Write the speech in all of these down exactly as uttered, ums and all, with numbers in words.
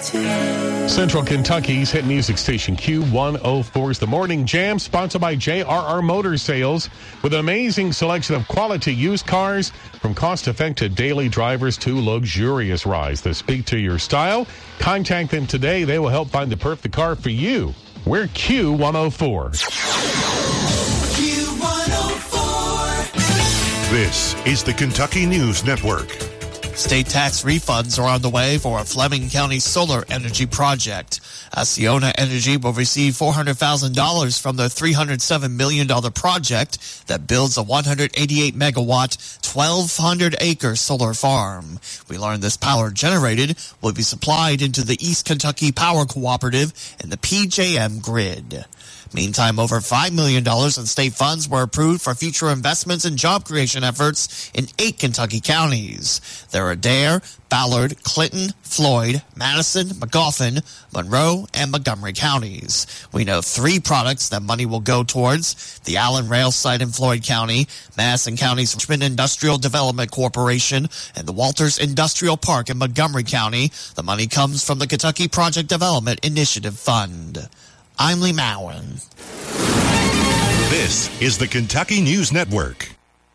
Central Kentucky's hit music station Q one oh four is The Morning Jam, sponsored by J R R Motor Sales, with an amazing selection of quality used cars, from cost-effective daily drivers to luxurious rides that speak to your style. Contact them today. They will help find the perfect car for you. We're Q one oh four. Q one oh four. This is the Kentucky News Network. State tax refunds are on the way for a Fleming County solar energy project. Acciona Energy will receive four hundred thousand dollars from the three hundred seven million dollars project that builds a one hundred eighty-eight megawatt, twelve hundred acre solar farm. We learned this power generated will be supplied into the East Kentucky Power Cooperative and the P J M grid. Meantime, over five million dollars in state funds were approved for future investments and job creation efforts in eight Kentucky counties. There are Dare, Ballard, Clinton, Floyd, Madison, Magoffin, Monroe, and Montgomery counties. We know three products that money will go towards: the Allen Rail site in Floyd County, Madison County's Richmond Industrial Development Corporation, and the Walters Industrial Park in Montgomery County. The money comes from the Kentucky Project Development Initiative Fund. I'm Lee Mowen. This is the Kentucky News Network.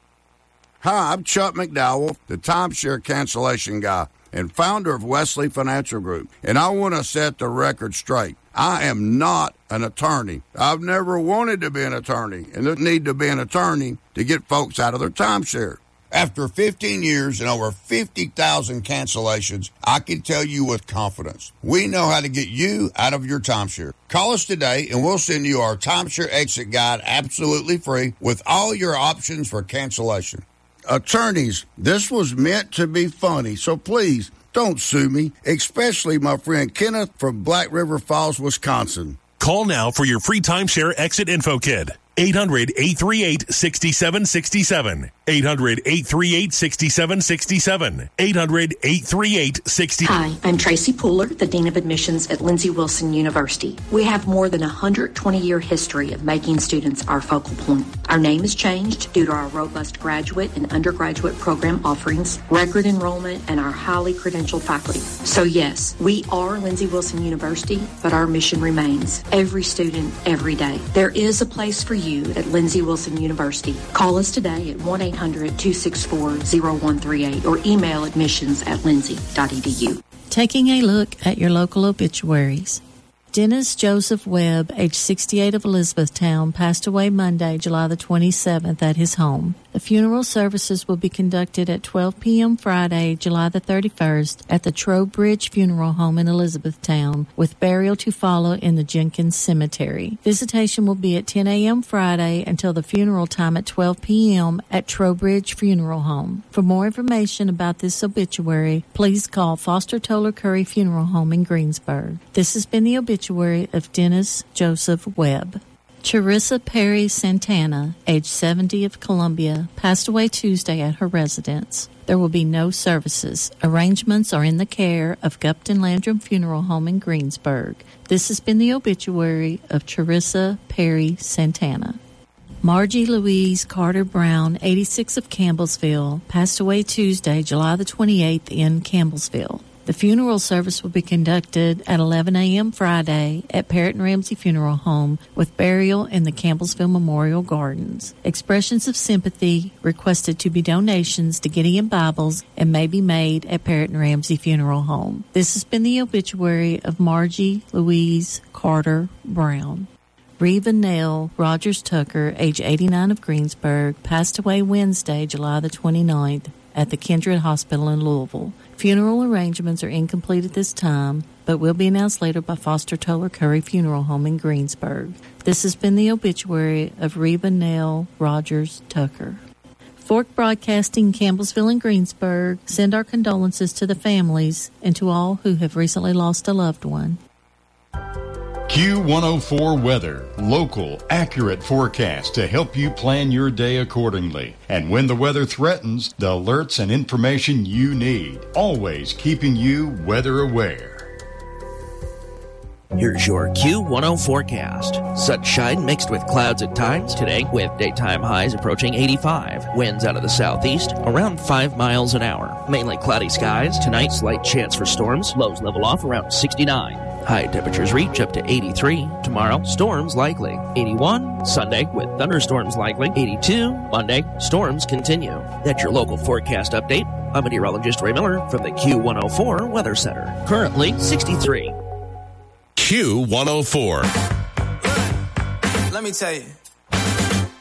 Hi, I'm Chuck McDowell, the timeshare cancellation guy and founder of Wesley Financial Group. And I want to set the record straight. I am not an attorney. I've never wanted to be an attorney, and there need to be an attorney to get folks out of their timeshare. After fifteen years and over fifty thousand cancellations, I can tell you with confidence, we know how to get you out of your timeshare. Call us today and we'll send you our timeshare exit guide absolutely free with all your options for cancellation. Attorneys, this was meant to be funny, so please don't sue me, especially my friend Kenneth from Black River Falls, Wisconsin. Call now for your free timeshare exit info kit. eight hundred, eight three eight, six seven six seven. eight hundred, eight three eight, six seven six seven. eight hundred, eight three eight, six seven six seven. Hi, I'm Tracy Pooler, the Dean of Admissions at Lindsey Wilson University. We have more than a one hundred twenty year history of making students our focal point. Our name has changed due to our robust graduate and undergraduate program offerings, record enrollment, and our highly credentialed faculty. So yes, we are Lindsey Wilson University, but our mission remains. Every student, every day. There is a place for you at Lindsey Wilson University. Call us today at one eight hundred, two six four, zero one three eight or email admissions at lindsey dot e d u. Taking a look at your local obituaries. Dennis Joseph Webb, age sixty-eight, of Elizabethtown, passed away Monday, July the twenty-seventh at his home. The funeral services will be conducted at twelve p.m. Friday, July the thirty-first at the Trowbridge Funeral Home in Elizabethtown, with burial to follow in the Jenkins Cemetery. Visitation will be at ten a.m. Friday until the funeral time at twelve p.m. at Trowbridge Funeral Home. For more information about this obituary, please call Foster Toller Curry Funeral Home in Greensburg. This has been the obituary of Dennis Joseph Webb. Charissa Perry Santana, age seventy, of Columbia, passed away Tuesday at her residence. There will be no services. Arrangements are in the care of Gupton Landrum Funeral Home in Greensburg. This has been the obituary of Charissa Perry Santana. Margie Louise Carter Brown, eighty-six, of Campbellsville, passed away Tuesday, July the twenty-eighth in Campbellsville. The funeral service will be conducted at eleven a.m. Friday at Parrott and Ramsey Funeral Home, with burial in the Campbellsville Memorial Gardens. Expressions of sympathy requested to be donations to Gideon Bibles and may be made at Parrott and Ramsey Funeral Home. This has been the obituary of Margie Louise Carter Brown. Reva Nell Rogers Tucker, age eighty-nine, of Greensburg, passed away Wednesday, July the twenty-ninth at the Kindred Hospital in Louisville. Funeral arrangements are incomplete at this time, but will be announced later by Foster Toller Curry Funeral Home in Greensburg. This has been the obituary of Reva Nell Rogers Tucker. Fork Broadcasting, Campbellsville and Greensburg send our condolences to the families and to all who have recently lost a loved one. Q one oh four Weather. Local, accurate forecast to help you plan your day accordingly. And when the weather threatens, the alerts and information you need. Always keeping you weather aware. Here's your Q one oh forecast. Sunshine mixed with clouds at times today, with daytime highs approaching eighty-five. Winds out of the southeast around five miles an hour. Mainly cloudy skies. Tonight, slight chance for storms. Lows level off around sixty-nine. High temperatures reach up to eighty-three. Tomorrow, storms likely. eighty-one. Sunday, with thunderstorms likely. eighty-two. Monday, storms continue. That's your local forecast update. I'm meteorologist Ray Miller from the Q one oh four Weather Center. Currently sixty-three. Q one oh four. Let me tell you.